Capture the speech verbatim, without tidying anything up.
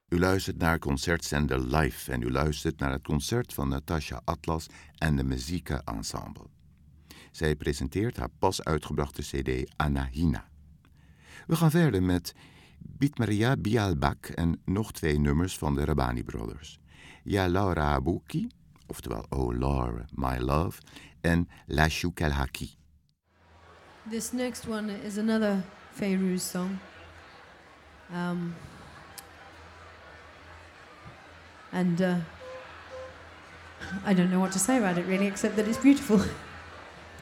U luistert naar Concertzender Live en u luistert naar het concert van Natasha Atlas en de Muzika Ensemble. Zij presenteert haar pas uitgebrachte cd Anahina. We gaan verder met Bitmaria Bialbak en nog twee nummers van de Rabbani Brothers. Ya Laura Abuki, oftewel Oh Laura, My Love, en La Chouk El Haki. This next one is another Fairuz song. Um, and uh, I don't know what to say about it really, except that it's beautiful.